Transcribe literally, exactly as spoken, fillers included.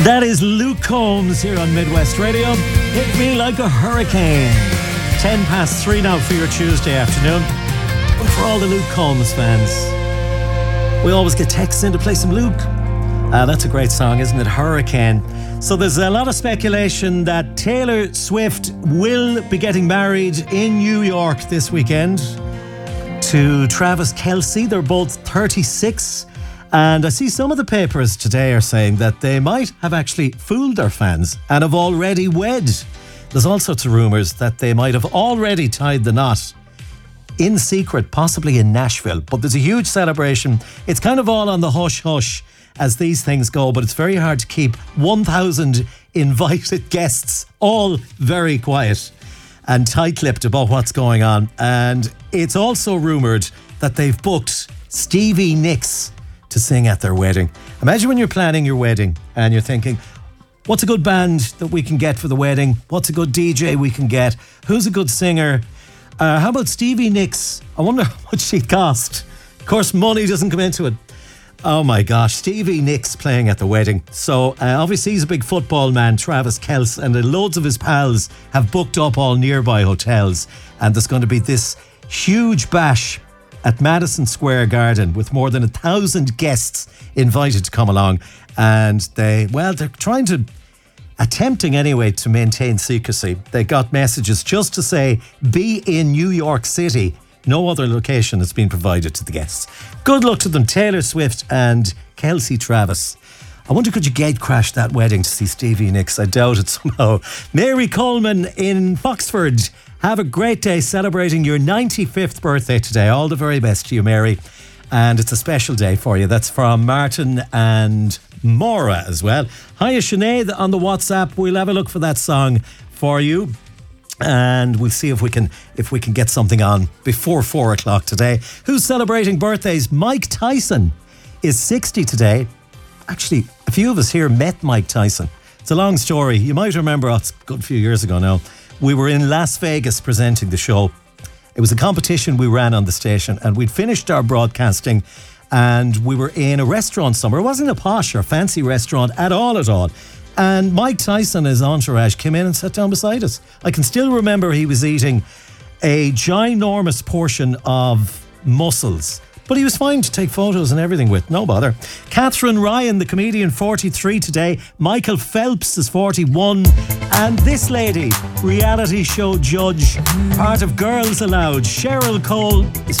That is Luke Combs here on Midwest Radio. Hit me like a hurricane. Ten past three now for your Tuesday afternoon. But for all the Luke Combs fans, we always get texts in to play some Luke. Uh, that's a great song, isn't it? Hurricane. So there's a lot of speculation that Taylor Swift will be getting married in New York this weekend to Travis Kelce. They're both thirty-six. And I see some of the papers today are saying that they might have actually fooled their fans and have already wed. There's all sorts of rumours that they might have already tied the knot in secret, possibly in Nashville. But there's a huge celebration. It's kind of all on the hush-hush as these things go, but it's very hard to keep one thousand invited guests all very quiet and tight-lipped about what's going on. And it's also rumoured that they've booked Stevie Nicks to sing at their wedding. Imagine when you're planning your wedding and you're thinking, what's a good band that we can get for the wedding? What's a good D J we can get? Who's a good singer? Uh, how about Stevie Nicks? I wonder how much she'd cost. Of course, money doesn't come into it. Oh my gosh, Stevie Nicks playing at the wedding. So uh, obviously he's a big football man, Travis Kelce, and uh, loads of his pals have booked up all nearby hotels. And there's going to be this huge bash at Madison Square Garden with more than a thousand guests invited to come along. And they, well, they're trying to, attempting anyway to maintain secrecy. They got messages just to say, be in New York City. No other location has been provided to the guests. Good luck to them, Taylor Swift and Kelce Travis. I wonder, could you gate crash that wedding to see Stevie Nicks? I doubt it somehow. Mary Coleman in Foxford. Have a great day celebrating your ninety-fifth birthday today. All the very best to you, Mary. And it's a special day for you. That's from Martin and Maura as well. Hiya, Sinead on the WhatsApp. We'll have a look for that song for you. And we'll see if we can if we can get something on before four o'clock today. Who's celebrating birthdays? Mike Tyson is sixty today. Actually, a few of us here met Mike Tyson. It's a long story. You might remember, oh, it's a good few years ago now. We were in Las Vegas presenting the show. It was a competition we ran on the station, and we'd finished our broadcasting and we were in a restaurant somewhere. It wasn't a posh or fancy restaurant at all at all. And Mike Tyson and his entourage came in and sat down beside us. I can still remember he was eating a ginormous portion of mussels, but he was fine to take photos and everything with, no bother. Catherine Ryan, the comedian, forty-three today. Michael Phelps is forty-one. And this lady, reality show judge, part of Girls Aloud, Cheryl Cole, is